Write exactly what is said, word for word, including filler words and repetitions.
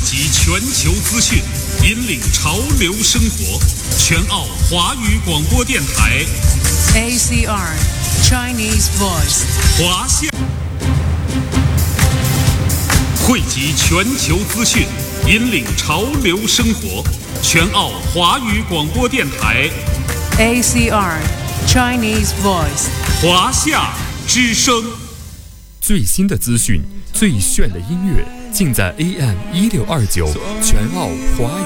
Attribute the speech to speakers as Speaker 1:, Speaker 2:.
Speaker 1: 集全球资讯，引领潮流生活。全澳华语广播电台
Speaker 2: A C R Chinese Voice
Speaker 1: 华夏，汇集全球资讯，引领潮流生活。全澳华语广播电台
Speaker 2: A C R Chinese Voice
Speaker 1: 华夏之声。
Speaker 3: 最新的资讯，最炫的音乐，尽在 A M 一六二九全澳华